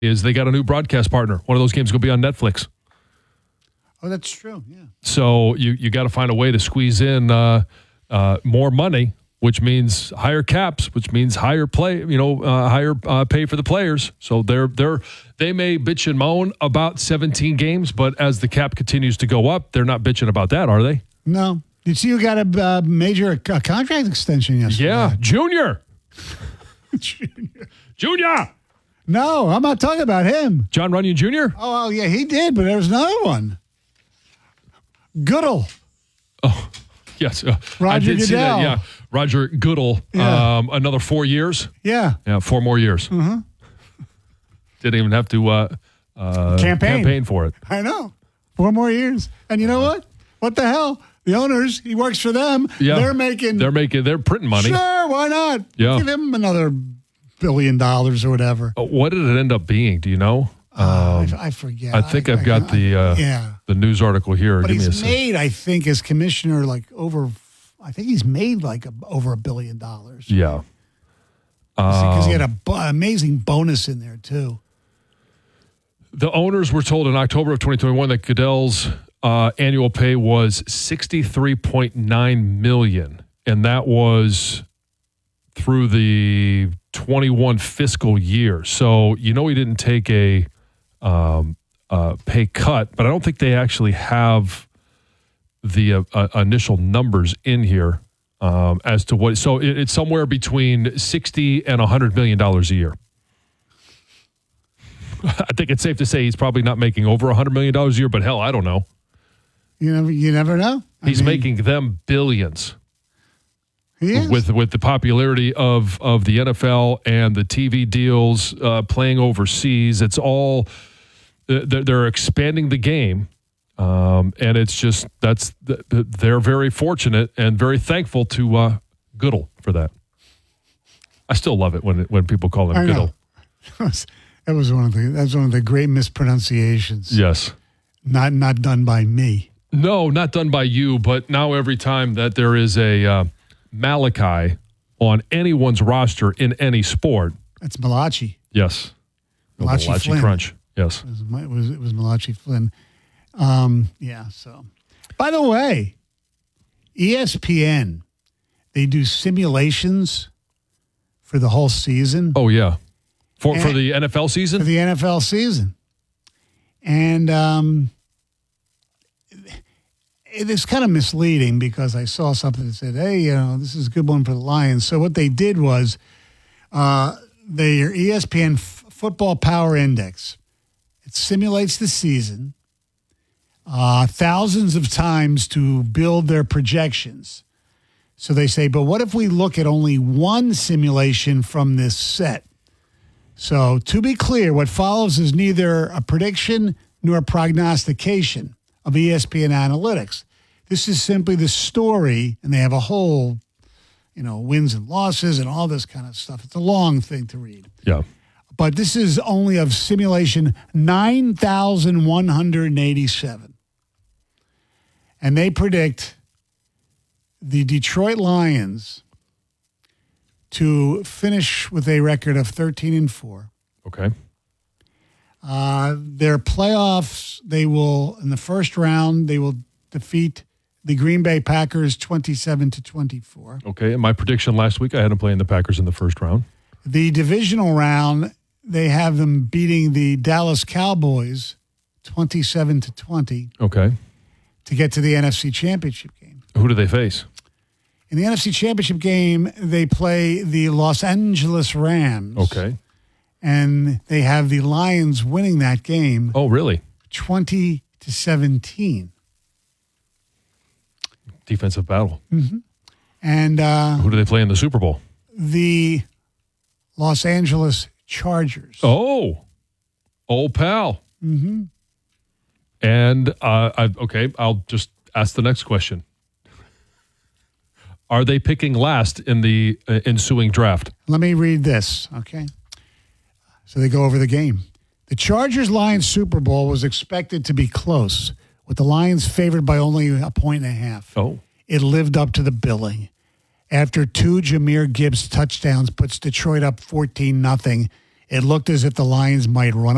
is they got a new broadcast partner. One of those games is going to be on Netflix. Oh, that's true. Yeah. So you got to find a way to squeeze in more money, which means higher caps, which means higher play. Higher pay for the players. So they may bitch and moan about 17 games, but as the cap continues to go up, they're not bitching about that, are they? No. Did you see who got a major contract extension yesterday? Yeah, Junior. Junior. No, I'm not talking about him. John Runyon Jr.? Oh, yeah, he did, but there was another one. Goodell. Oh, yes. Roger I did Goodell. see that, yeah. Roger Goodell. Yeah. Another 4 years? Yeah. Yeah, 4 more years. Mm-hmm. Didn't even have to campaign for it. I know. 4 more years. And you know what? What the hell? The owners, he works for them. Yeah. They're printing money. Sure, why not? Yeah. Give him another $1 billion or whatever. What did it end up being? Do you know? I forget. I think I've got the news article here. But Give me a he's second. made, I think, as commissioner, over $1 billion. Yeah. Because he had an amazing bonus in there, too. The owners were told in October of 2021 that Goodell's annual pay was $63.9 million, and that was through the 21 fiscal year. So he didn't take a pay cut, but I don't think they actually have the initial numbers in here as to what. So it's somewhere between $60 and $100 million a year. I think it's safe to say he's probably not making over $100 million a year, but hell, I don't know. You never know. He's making them billions. He is. With the popularity of the NFL and the TV deals, playing overseas. It's all they're expanding the game, and it's just they're very fortunate and very thankful to Goodell for that. I still love it when people call him Goodell. That was one of the great mispronunciations. Yes, not done by me. No, not done by you. But now every time that there is a Malachi on anyone's roster in any sport, it's Malachi. Yes, Malachi Flynn. Crunch. Yes, it was Malachi Flynn. Yeah. So, by the way, ESPN, they do simulations for the whole season. Oh yeah. For the NFL season? For the NFL season. And it is kind of misleading because I saw something that said, hey, this is a good one for the Lions. So what they did was their ESPN Football Power Index. It simulates the season thousands of times to build their projections. So they say, but what if we look at only one simulation from this set? So, to be clear, what follows is neither a prediction nor a prognostication of ESPN analytics. This is simply the story, and they have a whole, wins and losses and all this kind of stuff. It's a long thing to read. Yeah. But this is only of simulation 9,187. And they predict the Detroit Lions to finish with a record of 13-4. Okay. Their playoffs, in the first round, they will defeat the Green Bay Packers 27-24. Okay. And my prediction last week, I had them playing the Packers in the first round. The divisional round, they have them beating the Dallas Cowboys 27-20. Okay. To get to the NFC Championship game. Who do they face? In the NFC Championship game, they play the Los Angeles Rams. Okay. And they have the Lions winning that game. Oh, really? 20-17. Defensive battle. Mm-hmm. And who do they play in the Super Bowl? The Los Angeles Chargers. Oh, old pal. Mm-hmm. And I'll just ask the next question. Are they picking last in the ensuing draft? Let me read this, okay? So they go over the game. The Chargers-Lions Super Bowl was expected to be close, with the Lions favored by only 1.5 points. Oh. It lived up to the billing. After 2 Jahmyr Gibbs touchdowns puts Detroit up 14-0, it looked as if the Lions might run